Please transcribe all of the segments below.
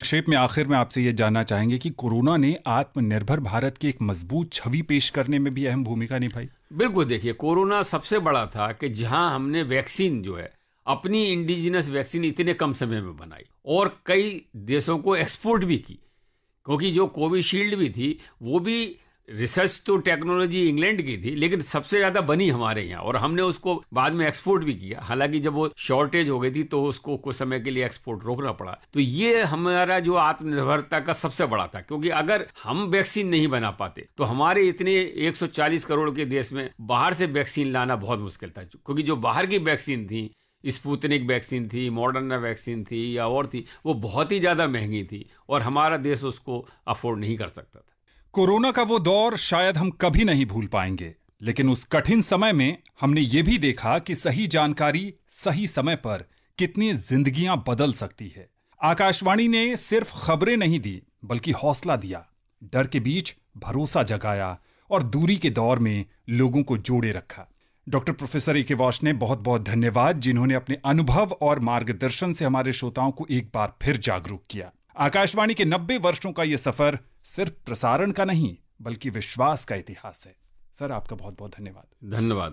संक्षेप में आखिर में आपसे ये जानना चाहेंगे कि कोरोना ने आत्मनिर्भर भारत की एक मजबूत छवि पेश करने में भी अहम भूमिका निभाई। बिल्कुल, देखिए कोरोना सबसे बड़ा था कि जहां हमने वैक्सीन जो है अपनी इंडिजिनस वैक्सीन इतने कम समय में बनाई और कई देशों को एक्सपोर्ट भी की, क्योंकि जो कोविशील्ड भी थी वो भी रिसर्च तो टेक्नोलॉजी इंग्लैंड की थी, लेकिन सबसे ज़्यादा बनी हमारे यहाँ और हमने उसको बाद में एक्सपोर्ट भी किया। हालांकि जब वो शॉर्टेज हो गई थी तो उसको कुछ समय के लिए एक्सपोर्ट रोकना पड़ा। तो ये हमारा जो आत्मनिर्भरता का सबसे बड़ा था, क्योंकि अगर हम वैक्सीन नहीं बना पाते तो हमारे इतने 140 करोड़ के देश में बाहर से वैक्सीन लाना बहुत मुश्किल था, क्योंकि जो बाहर की वैक्सीन थी, स्पुतनिक वैक्सीन थी, मॉडर्ना वैक्सीन थी या और थी, वो बहुत ही ज़्यादा महंगी थी और हमारा देश उसको अफोर्ड नहीं कर सकता था। कोरोना का वो दौर शायद हम कभी नहीं भूल पाएंगे, लेकिन उस कठिन समय में हमने ये भी देखा कि सही जानकारी सही समय पर कितनी जिंदगियां बदल सकती है। आकाशवाणी ने सिर्फ खबरें नहीं दी, बल्कि हौसला दिया, डर के बीच भरोसा जगाया और दूरी के दौर में लोगों को जोड़े रखा। डॉक्टर प्रोफेसर ए के वॉश ने बहुत बहुत धन्यवाद, जिन्होंने अपने अनुभव और मार्गदर्शन से हमारे श्रोताओं को एक बार फिर जागरूक किया। आकाशवाणी के 90 वर्षों का यह सफर सिर्फ प्रसारण का नहीं, बल्कि विश्वास का इतिहास है। सर, आपका बहुत बहुत धन्यवाद। धन्यवाद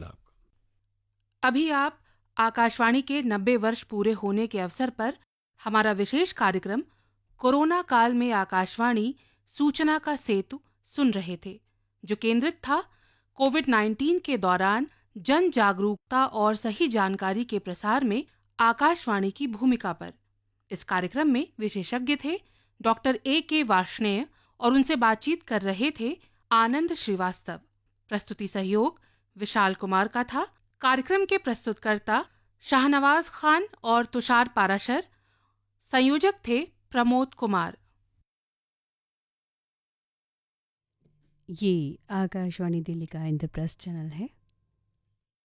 आपका। अभी आप आकाशवाणी के 90 वर्ष पूरे होने के अवसर पर हमारा विशेष कार्यक्रम कोरोना काल में आकाशवाणी सूचना का सेतु सुन रहे थे, जो केंद्रित था कोविड-19 के दौरान जन जागरूकता और सही जानकारी के प्रसार में आकाशवाणी की भूमिका पर। इस कार्यक्रम में विशेषज्ञ थे डॉक्टर ए के वार्ष्णेय और उनसे बातचीत कर रहे थे आनंद श्रीवास्तव। प्रस्तुति सहयोग विशाल कुमार का था। कार्यक्रम के प्रस्तुतकर्ता शाहनवाज खान और तुषार पाराशर। संयोजक थे प्रमोद कुमार। ये आकाशवाणी दिल्ली का इंद्रप्रस्थ चैनल है।